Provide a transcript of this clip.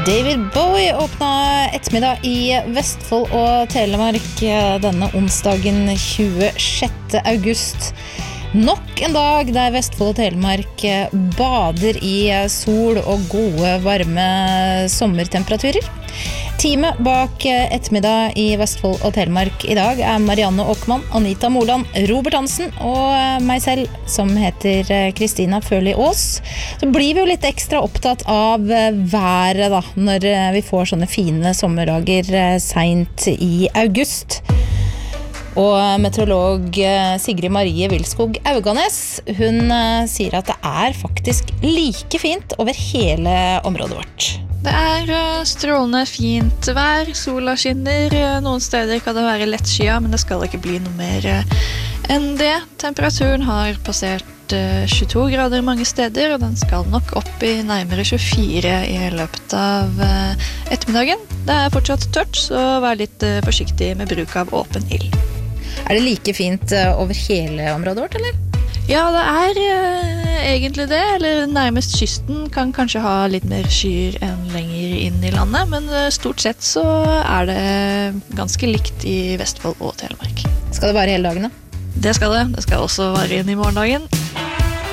David Bowie åpnet ettermiddag i Vestfold og Telemark denne onsdagen 26. august. Nok en dag der Vestfold og Telemark bader i sol og gode, varme sommertemperaturer. Teamet bak ettermiddag i Vestfold og Telemark i dag Marianne Åkman, Anita Moland, Robert Hansen og meg selv, som heter Kristina Føli Aas. Så blir vi jo litt ekstra opptatt av været da, når vi får sånne fine sommerdager sent i august. Og meteorolog Sigrid Marie Vilskog Auganes, hun sier at det faktisk like fint over hele området vårt. Det strålende fint vær, sola skinner, noen steder kan det være lettskyet, men det skal ikke bli noe mer enn det. Temperaturen har passert 22 grader mange steder, og den skal nok opp i nærmere 24 i løpet av ettermiddagen. Det fortsatt tørt, så vær litt forsiktig med bruk av åpen ild. Det like fint over hele området vårt, eller? Ja, det egentlig det, eller nærmest kysten kan kanskje ha litt mer skyer enn lenger inn i landet, men stort sett så det ganske likt i Vestfold og Telemark. Skal det vare hele dagen da? Det skal det også vare inn i morgendagen.